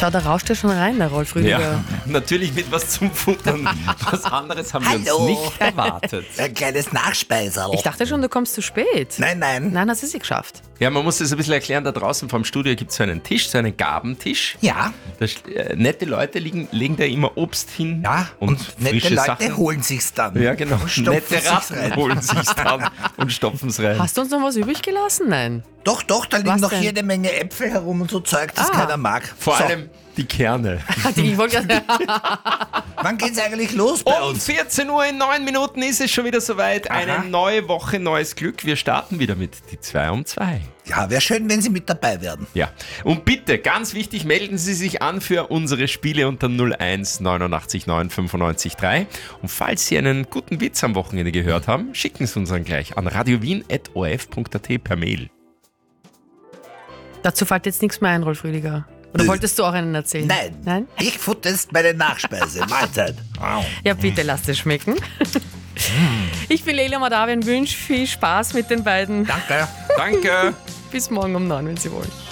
Schau, da rauscht er schon rein, der Rolf Rüdiger. Ja, natürlich mit was zum Futtern. Was anderes haben wir uns Hallo. nicht erwartet. Ein kleines Nachspeiserl. Ich dachte schon, du kommst zu spät. Nein. Nein, hast du es geschafft. Ja, man muss das ein bisschen erklären. Da draußen vom Studio gibt es so einen Tisch, so einen Gabentisch. Ja, Nette Leute legen da immer Obst hin und nette frische Leute Sachen. holen sich's dann. Ja, genau. Und stopfen Nette sich's Ratten rein. holen sich's dann und stopfen es rein. Hast du uns noch was übrig gelassen? Nein. Doch, da liegen Was noch denn? jede Menge Äpfel herum und so Zeug, das Ah. keiner mag. Vor So, allem die Kerne. Ich wollte gerade. wann geht's eigentlich los bei Um uns? 14 Uhr in 9 Minuten ist es schon wieder soweit. Aha. Eine neue Woche, neues Glück. Wir starten wieder mit die 2 um 2. Ja, wäre schön, wenn Sie mit dabei wären. Ja, und bitte, ganz wichtig, melden Sie sich an für unsere Spiele unter 01 89 9 95 3. Und falls Sie einen guten Witz am Wochenende gehört haben, schicken Sie uns dann gleich an radiowien.orf.at per Mail. Dazu fällt jetzt nichts mehr ein, Rolf Rüdiger. Oder wolltest du auch einen erzählen? Nein. Ich futter jetzt meine Nachspeise. Mahlzeit. Ja, bitte lasst es schmecken. Ich bin Leila Madavian, wünsche viel Spaß mit den beiden. Danke. Danke! Bis morgen um 9, wenn Sie wollen.